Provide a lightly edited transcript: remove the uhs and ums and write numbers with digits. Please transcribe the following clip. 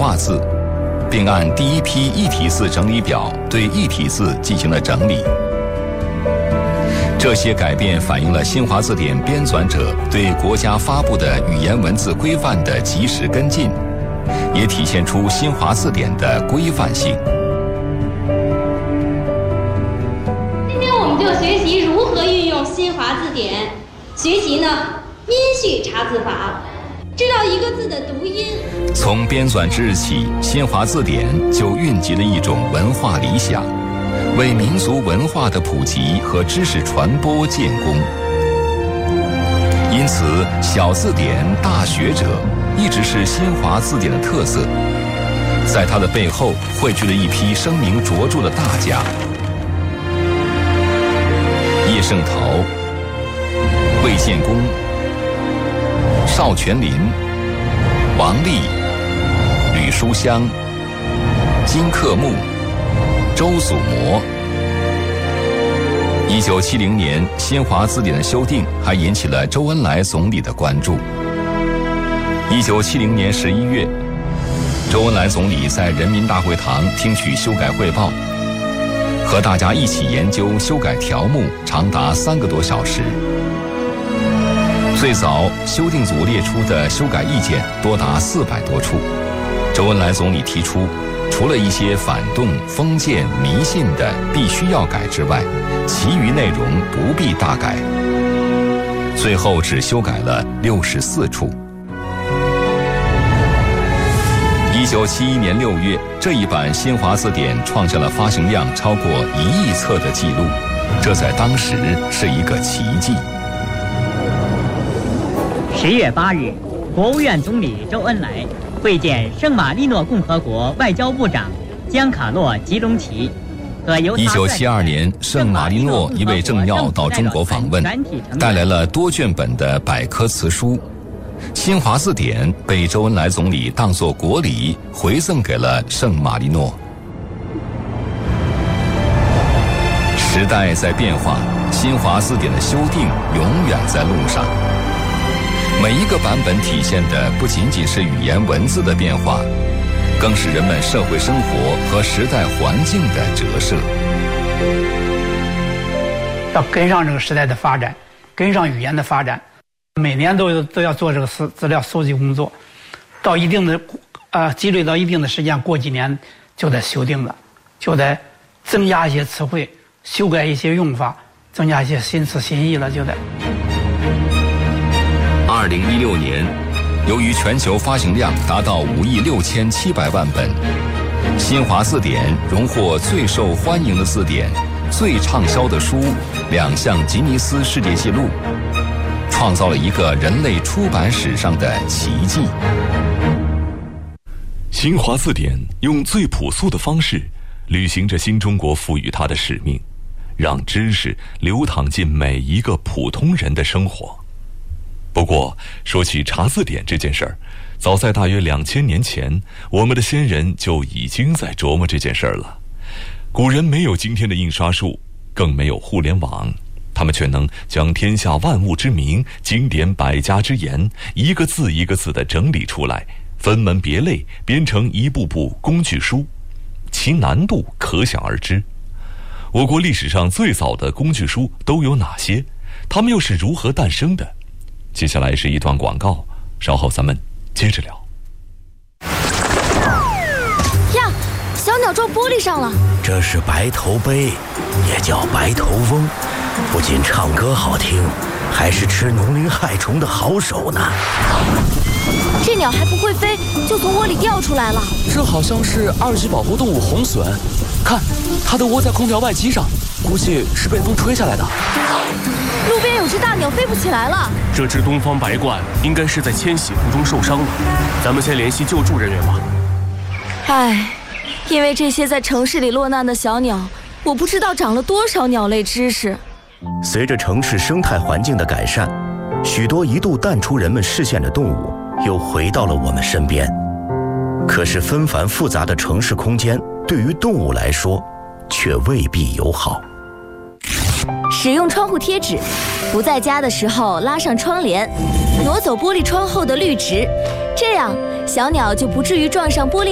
化字，并按第一批异体字整理表对异体字进行了整理。这些改变反映了新华字典编纂者对国家发布的语言文字规范的及时跟进，也体现出新华字典的规范性。 今天我们就学习如何运用新华字典，学习音序查字法，知道一个字的读音。 从编纂之日起，新华字典就蕴集了一种文化理想，为民族文化的普及和知识传播建功。因此，小字典大学者一直是新华字典的特色。在它的背后汇聚了一批声名卓著的大家：叶圣陶、魏建功、邵全麟、王力、吕书香、金克木、周祖模。1970年，新华字典的修订还引起了周恩来总理的关注。1970年11月，周恩来总理在人民大会堂听取修改汇报，和大家一起研究修改条目，长达3个多小时。最早修订组列出的修改意见多达400多处，周恩来总理提出，除了一些反动、封建、迷信的必须要改之外，其余内容不必大改。最后只修改了64处。1971年6月，这一版新华字典创下了发行量超过1亿册的记录，这在当时是一个奇迹。 10月8日，国务院总理周恩来会见圣马力诺共和国外交部长江卡洛·吉隆齐和由 1972年，圣马力诺一位政要到中国访问，带来了多卷本的百科词书。新华字典被周恩来总理当作国礼回赠给了圣马力诺。时代在变化，新华字典的修订永远在路上。每一个版本体现的不仅仅是语言文字的变化，更是人们社会生活和时代环境的折射。 要跟上这个时代的发展，跟上语言的发展，每年都要做这个资料搜集工作，到一定的积累到一定的时间，过几年就得修订了，就得增加一些词汇，修改一些用法，增加一些新词新意了，就得。 2016年，由于全球发行量达到5亿6700万本，新华字典荣获最受欢迎的字典、最畅销的书2项吉尼斯世界纪录，创造了一个人类出版史上的奇迹。 新华字典用最朴素的方式履行着新中国赋予它的使命，让知识流淌进每一个普通人的生活。不过，说起查字典这件事儿，早在大约2000年前，我们的先人就已经在琢磨这件事儿了。古人没有今天的印刷术，更没有互联网，他们却能将天下万物之名、经典百家之言，一个字一个字地整理出来，分门别类，编成一部部工具书，其难度可想而知。我国历史上最早的工具书都有哪些？它们又是如何诞生的？接下来是一段广告，稍后咱们接着聊。 呀，小鸟撞玻璃上了。 这是白头鹎，也叫白头翁，不仅唱歌好听，还是吃农林害虫的好手呢。 这鸟还不会飞，就从窝里掉出来了。 这好像是2级保护动物红隼，看，它都窝在空调外机上，估计是被风吹下来的。 路边有只大鸟飞不起来了。 这只东方白鹳应该是在迁徙途中受伤了，咱们先联系救助人员吧。 唉，因为这些在城市里落难的小鸟，我不知道长了多少鸟类知识。 随着城市生态环境的改善，许多一度淡出人们视线的动物又回到了我们身边。可是纷繁复杂的城市空间对于动物来说却未必友好。 使用窗户贴纸，不在家的时候拉上窗帘，挪走玻璃窗后的绿植，这样小鸟就不至于撞上玻璃